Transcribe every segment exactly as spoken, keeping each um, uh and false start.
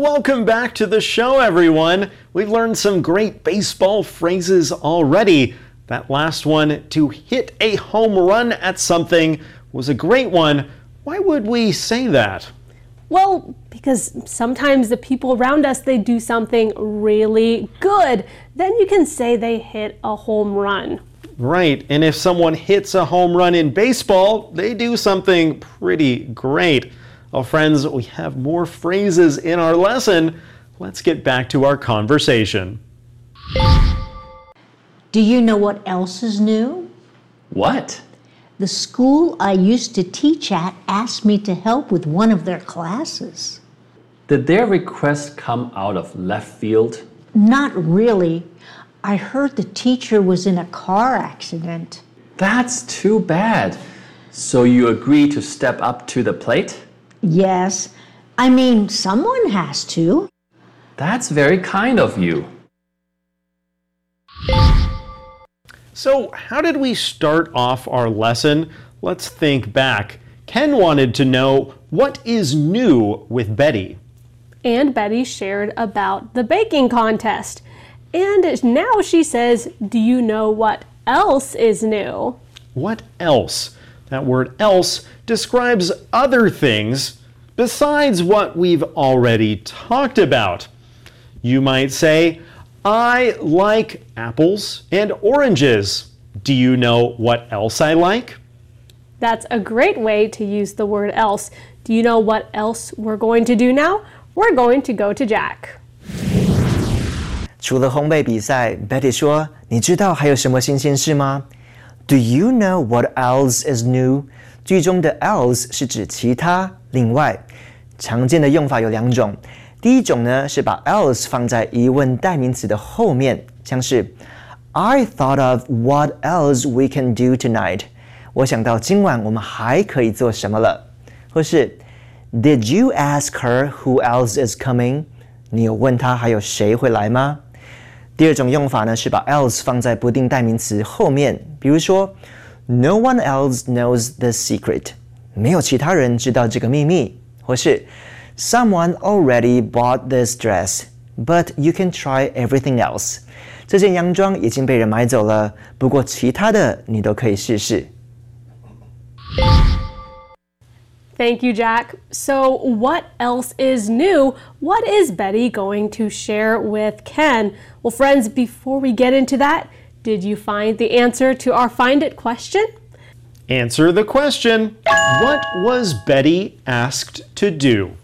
welcome back to the show, everyone. We've learned some great baseball phrases already. That last one, to hit a home run at something, was a great one. Why would we say that? Well, because sometimes the people around us, they do something really good. Then you can say they hit a home run. Right, and if someone hits a home run in baseball, they do something pretty great. Well, friends, we have more phrases in our lesson. Let's get back to our conversation. Do you know what else is new? What? The school I used to teach at asked me to help with one of their classes. Did their request come out of left field? Not really. I heard the teacher was in a car accident. That's too bad. So you agree to step up to the plate? Yes. I mean, someone has to. That's very kind of you. So, how did we start off our lesson? Let's think back. Ken wanted to know what is new with Betty. And Betty shared about the baking contest. And now she says, do you know what else is new? What else? That word else describes other things besides what we've already talked about. You might say, I like apples and oranges. Do you know what else I like? That's a great way to use the word else. Do you know what else we're going to do now? We're going to go to Jack. 除了烘焙比赛 Betty 说你知道还有什么新鲜事吗 Do you know what else is new 句中的 else 是指其他另外常见的用法有两种第一种呢是把 else 放在疑问代名词的后面像是 I thought of what else we can do tonight 我想到今晚我们还可以做什么了或是 Did you ask her who else is coming 你有问她还有谁会来吗第二种用法呢是把 else 放在不定代名词后面比如说 No one else knows this secret 没有其他人知道这个秘密或是 Someone already bought this dress but you can try everything else 这件洋装已经被人买走了不过其他的你都可以试试 Thank you, Jack. So what else is new? What is Betty going to share with Ken? Well, friends, before we get into that, did you find the answer to our Find It question? Answer the question. What was Betty asked to do?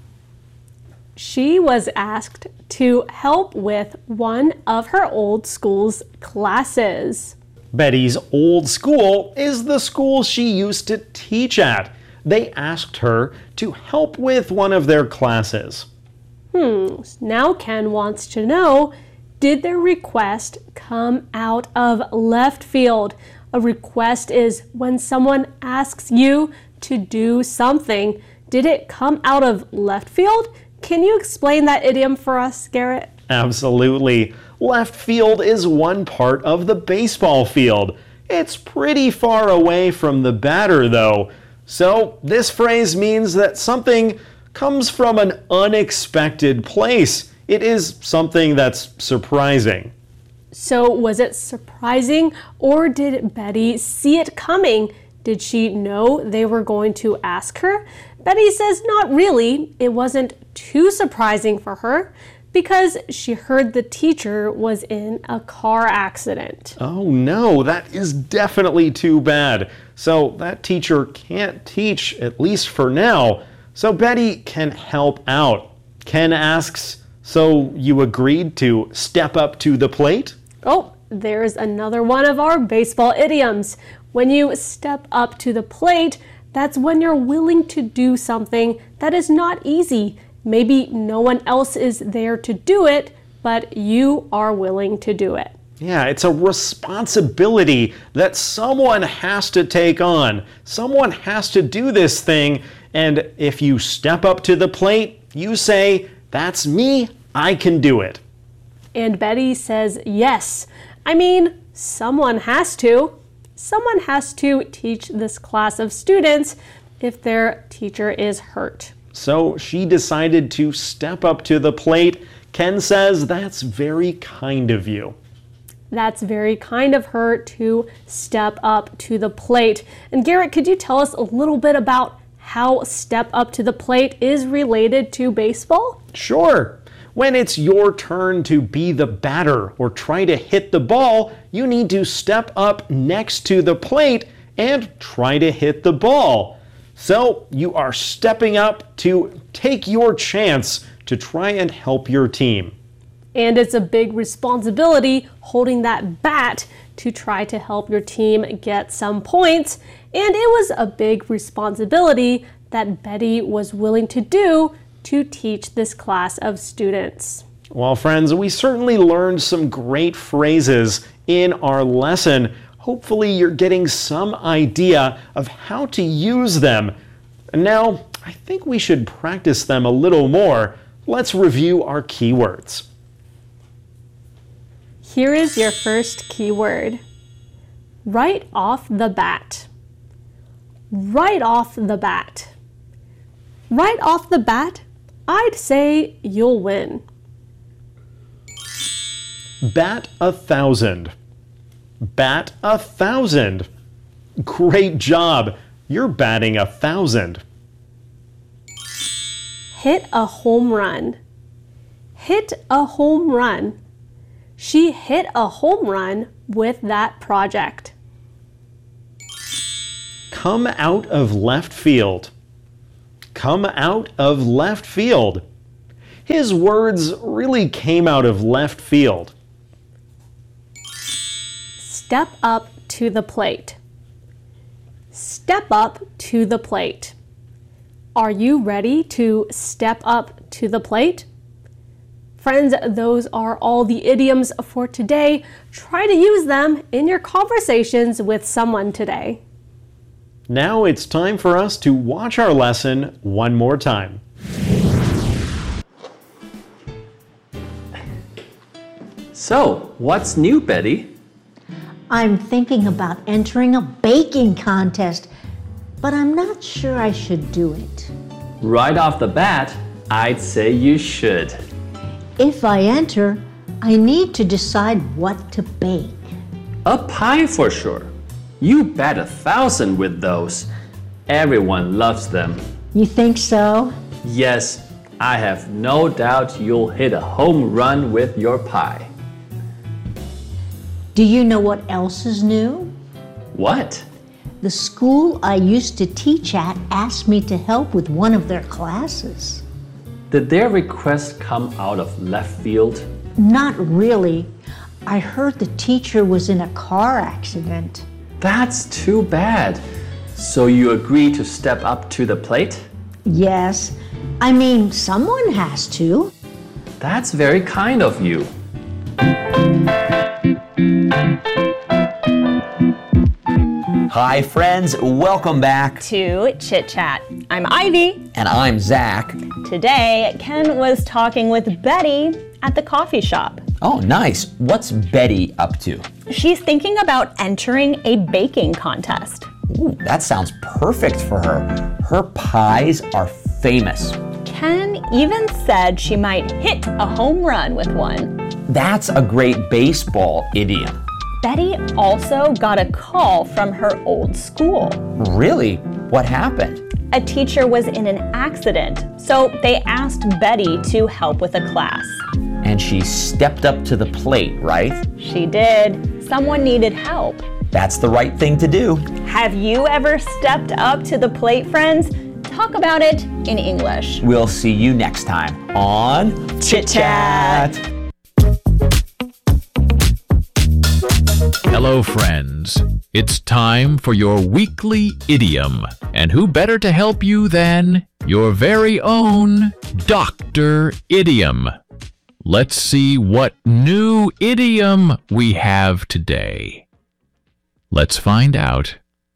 She was asked to help with one of her old school's classes. Betty's old school is the school she used to teach at. They asked her to help with one of their classes. Hmm, now Ken wants to know, did their request come out of left field? A request is when someone asks you to do something. Did it come out of left field? Can you explain that idiom for us, Garrett? Absolutely. Left field is one part of the baseball field. It's pretty far away from the batter, though. So this phrase means that something comes from an unexpected place. It is something that's surprising. So was it surprising or did Betty see it coming? Did she know they were going to ask her? Betty says not really. It wasn't too surprising for her because she heard the teacher was in a car accident. Oh no, that is definitely too bad. So that teacher can't teach, at least for now. So Betty can help out. Ken asks, so you agreed to step up to the plate? Oh, there's another one of our baseball idioms. When you step up to the plate, that's when you're willing to do something that is not easy. Maybe no one else is there to do it, but you are willing to do it. Yeah, it's a responsibility that someone has to take on. Someone has to do this thing, and if you step up to the plate, you say, that's me, I can do it. And Betty says yes. I mean, someone has to. Someone has to teach this class of students if their teacher is hurt. so she decided to step up to the plate. Ken says that's very kind of you. That's very kind of her to step up to the plate. And Garrett, could you tell us a little bit about how step up to the plate is related to baseball? Sure. When it's your turn to be the batter or try to hit the ball, you need to step up next to the plate and try to hit the ball. So you are stepping up to take your chance to try and help your team. And it's a big responsibility holding that bat to try to help your team get some points. And it was a big responsibility that Betty was willing to do to teach this class of students. Well, friends, we certainly learned some great phrases in our lesson. Hopefully you're getting some idea of how to use them. And now, I think we should practice them a little more. Let's review our keywords. Here is your first keyword. Right off the bat. Right off the bat. Right off the bat, I'd say you'll win. Bat a thousand. Bat a thousand. Great job. You're batting a thousand. Hit a home run. Hit a home run. She hit a home run with that project. Come out of left field. Come out of left field. His words really came out of left field. Step up to the plate. Step up to the plate. Are you ready to step up to the plate? Friends, those are all the idioms for today. Try to use them in your conversations with someone today. Now it's time for us to watch our lesson one more time. So, what's new, Betty? I'm thinking about entering a baking contest, but I'm not sure I should do it. Right off the bat, I'd say you should. If I enter, I need to decide what to bake. A pie for sure. You bet a thousand with those. Everyone loves them. You think so? Yes, I have no doubt you'll hit a home run with your pie. Do you know what else is new? What? The school I used to teach at asked me to help with one of their classes. Did their request come out of left field? Not really. I heard the teacher was in a car accident. That's too bad. So you agree to step up to the plate? Yes. I mean, someone has to. That's very kind of you. Hi, friends. Welcome back to Chit Chat. I'm Ivy. And I'm Zach. Today, Ken was talking with Betty at the coffee shop. Oh, nice. What's Betty up to? She's thinking about entering a baking contest. Ooh, that sounds perfect for her. Her pies are famous. Ken even said she might hit a home run with one. That's a great baseball idiom. Betty also got a call from her old school. Really? What happened? A teacher was in an accident, so they asked Betty to help with a class. And she stepped up to the plate, right? She did. Someone needed help. That's the right thing to do. Have you ever stepped up to the plate, friends? Talk about it in English. We'll see you next time on Chit Chat. Hello, friends. It's time for your weekly idiom. And who better to help you than your very own Doctor Idiom? Let's see what new idiom we have today. Let's find out.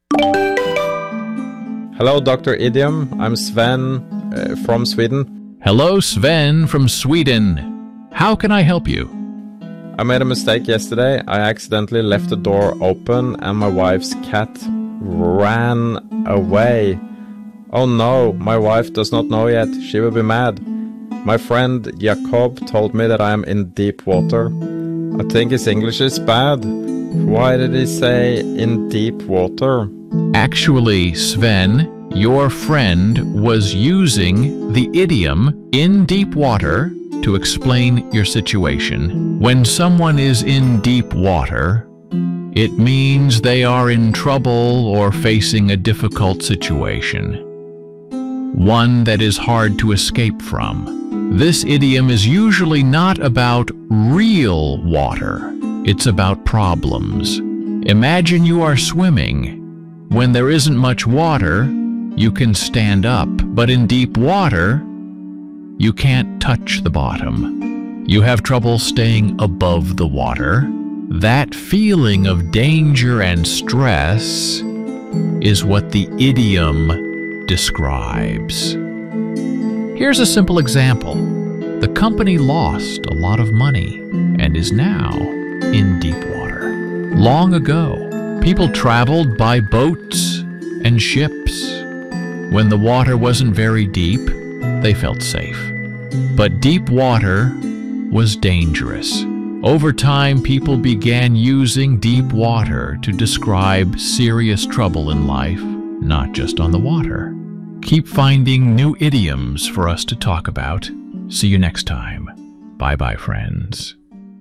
Hello, Doctor Idiom. I'm Sven uh, from Sweden. Hello, Sven from Sweden. How can I help you? I made a mistake yesterday. I accidentally left the door open and my wife's cat ran away. Oh no, my wife does not know yet. She will be mad. My friend Jakob told me that I am in deep water. I think his English is bad. Why did he say in deep water? Actually, Sven, your friend was using the idiom in deep water to explain your situation. When someone is in deep water, it means they are in trouble or facing a difficult situation, one that is hard to escape from. This idiom is usually not about real water. It's about problems. Imagine you are swimming. When there isn't much water, you can stand up, but in deep water, you can't touch the bottom. You have trouble staying above the water. That feeling of danger and stress is what the idiom describes. Here's a simple example. The company lost a lot of money and is now in deep water. Long ago, people traveled by boats and ships. When the water wasn't very deep, they felt safe. But deep water was dangerous. Over time, people began using deep water to describe serious trouble in life, not just on the water. Keep finding new idioms for us to talk about. See you next time. Bye-bye, friends.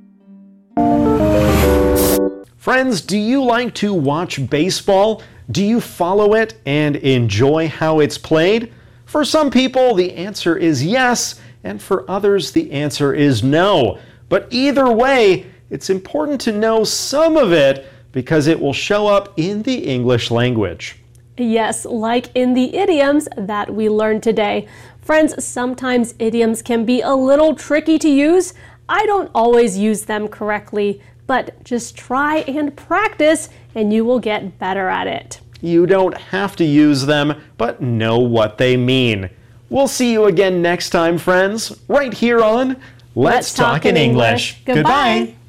Friends, do you like to watch baseball? Do you follow it and enjoy how it's played? For some people, the answer is yes, and for others, the answer is no. But either way, it's important to know some of it because it will show up in the English language. Yes, like in the idioms that we learned today. Friends, sometimes idioms can be a little tricky to use. I don't always use them correctly, but just try and practice and you will get better at it. You don't have to use them, but know what they mean. We'll see you again next time, friends, right here on Let's, Let's Talk, Talk in English. English. Goodbye. Goodbye.